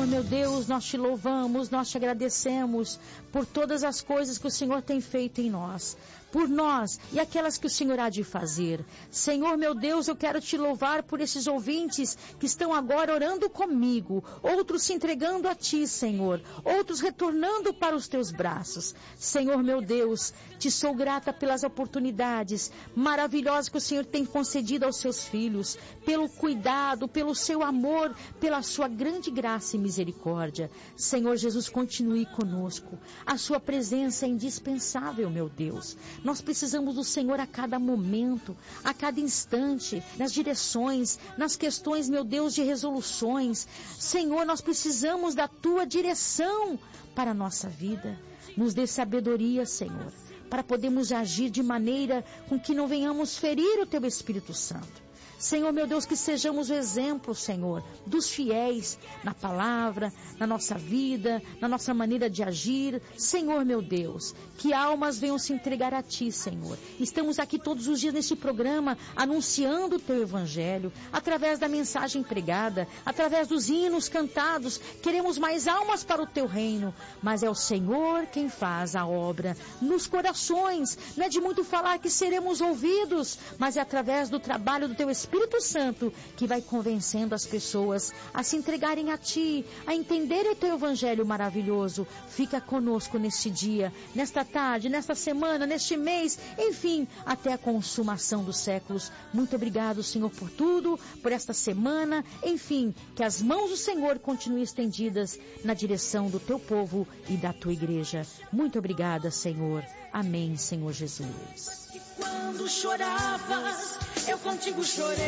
Senhor, meu Deus, nós te louvamos, nós te agradecemos por todas as coisas que o Senhor tem feito em nós, por nós e aquelas que o Senhor há de fazer. Senhor, meu Deus, eu quero te louvar por esses ouvintes que estão agora orando comigo, outros se entregando a ti, Senhor, outros retornando para os teus braços. Senhor, meu Deus, te sou grata pelas oportunidades maravilhosas que o Senhor tem concedido aos seus filhos, pelo cuidado, pelo seu amor, pela sua grande graça e misericórdia. Senhor Jesus, continue conosco. A sua presença é indispensável, meu Deus. Nós precisamos do Senhor a cada momento, a cada instante, nas direções, nas questões, meu Deus, de resoluções. Senhor, nós precisamos da tua direção para a nossa vida. Nos dê sabedoria, Senhor, para podermos agir de maneira com que não venhamos ferir o teu Espírito Santo. Senhor, meu Deus, que sejamos o exemplo, Senhor, dos fiéis na palavra, na nossa vida, na nossa maneira de agir. Senhor, meu Deus, que almas venham se entregar a Ti, Senhor. Estamos aqui todos os dias neste programa anunciando o Teu Evangelho, através da mensagem pregada, através dos hinos cantados. Queremos mais almas para o Teu reino, mas é o Senhor quem faz a obra nos corações. Não é de muito falar que seremos ouvidos, mas é através do trabalho do Teu Espírito Santo que vai convencendo as pessoas a se entregarem a Ti, a entenderem o Teu Evangelho maravilhoso. Fica conosco neste dia, nesta tarde, nesta semana, neste mês, enfim, até a consumação dos séculos. Muito obrigado, Senhor, por tudo, por esta semana, enfim, que as mãos do Senhor continuem estendidas na direção do Teu povo e da Tua igreja. Muito obrigada, Senhor. Amém, Senhor Jesus. Quando choravas, eu contigo chorei.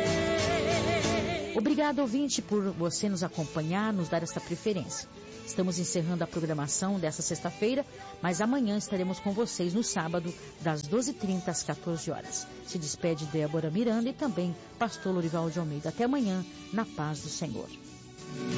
Obrigado, ouvinte, por você nos acompanhar, nos dar esta preferência. Estamos encerrando a programação dessa sexta-feira, mas amanhã estaremos com vocês no sábado, das 12h30 às 14 horas. Se despede Débora Miranda e também Pastor Lorival de Almeida. Até amanhã, na paz do Senhor.